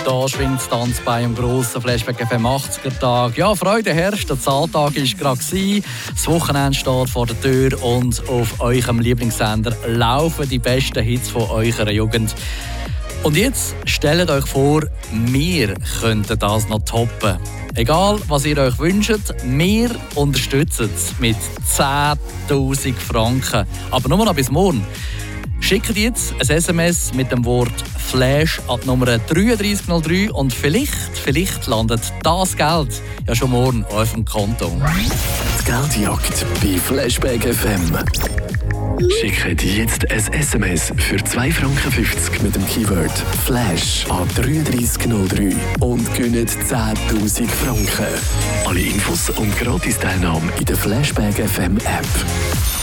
Da schwingt es Tanz bei einem grossen Flashback FM 80er-Tag. Ja, Freude herrscht, der Zahltag war gerade. Das Wochenende steht vor der Tür und auf eurem Lieblingssender laufen die besten Hits von eurer Jugend. Und jetzt stellt euch vor, wir könnten das noch toppen. Egal, was ihr euch wünscht, wir unterstützen es mit 10'000 Franken. Aber nur noch bis morgen. Schickt jetzt ein SMS mit dem Wort Flash an die Nummer 3303 und vielleicht landet das Geld ja schon morgen auf eurem Konto. Die Geldjagd bei Flashback FM. Schickt jetzt ein SMS für 2,50 Franken mit dem Keyword Flash an 3303 und gewinnt 10'000 Franken. Alle Infos und Gratis-Teilnahme in der Flashback FM App.